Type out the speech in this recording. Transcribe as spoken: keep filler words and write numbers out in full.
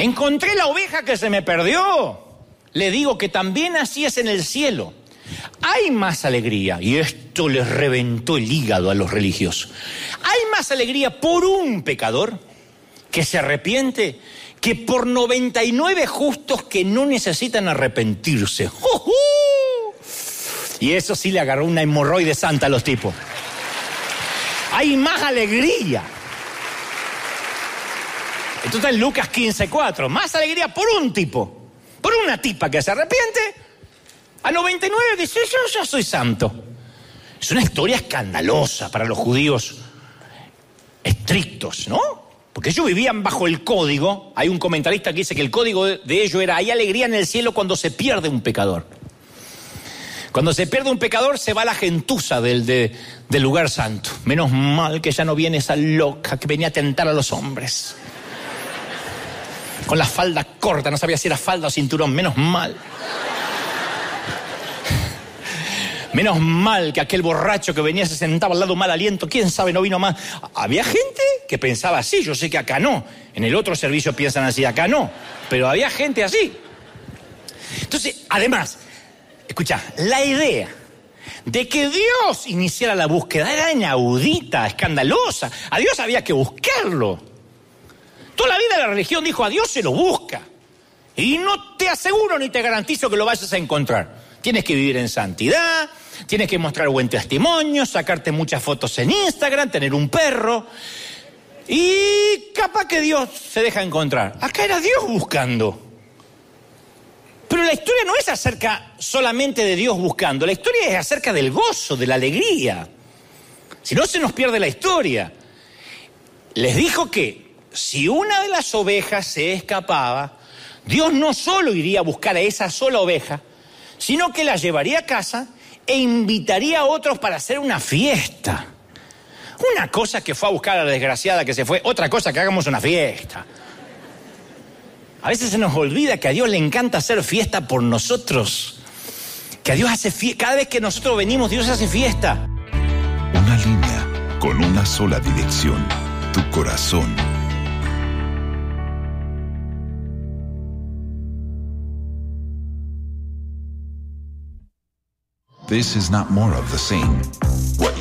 Encontré la oveja que se me perdió. Le digo que también así es en el cielo. Hay más alegría, y esto les reventó el hígado a los religiosos. Hay más alegría por un pecador que se arrepiente que por noventa y nueve justos que no necesitan arrepentirse. ¡Uh, uh! Y eso sí le agarró una hemorroide santa a los tipos. Hay más alegría. Esto está en Lucas quince cuatro. Más alegría por un tipo, por una tipa que se arrepiente. A noventa y nueve dice, yo ya soy santo. Es una historia escandalosa para los judíos estrictos, ¿no? Porque ellos vivían bajo el código. Hay un comentarista que dice que el código de ellos era: hay alegría en el cielo cuando se pierde un pecador. Cuando se pierde un pecador se va la gentuza del, de, del lugar santo. Menos mal que ya no viene esa loca que venía a tentar a los hombres. Con la falda corta, no sabía si era falda o cinturón, menos mal. Menos mal que aquel borracho que venía se sentaba al lado mal aliento, quién sabe, no vino más. Había gente que pensaba así, yo sé que acá no. En el otro servicio piensan así, acá no. Pero había gente así. Entonces, además, escucha, la idea de que Dios iniciara la búsqueda era inaudita, escandalosa. A Dios había que buscarlo. Toda la vida la religión dijo: a Dios se lo busca. Y no te aseguro ni te garantizo que lo vayas a encontrar. Tienes que vivir en santidad, tienes que mostrar buen testimonio, sacarte muchas fotos en Instagram, tener un perro. Y capaz que Dios se deja encontrar. Acá era Dios buscando. Pero la historia no es acerca solamente de Dios buscando. La historia es acerca del gozo, de la alegría. Si no, se nos pierde la historia. Les dijo que si una de las ovejas se escapaba, Dios no solo iría a buscar a esa sola oveja, sino que la llevaría a casa e invitaría a otros para hacer una fiesta. Una cosa que fue a buscar a la desgraciada que se fue, otra cosa que hagamos una fiesta. A veces se nos olvida que a Dios le encanta hacer fiesta por nosotros. Que a Dios hace fiesta, cada vez que nosotros venimos, Dios hace fiesta. Una línea con una sola dirección, tu corazón. This is not more of the same.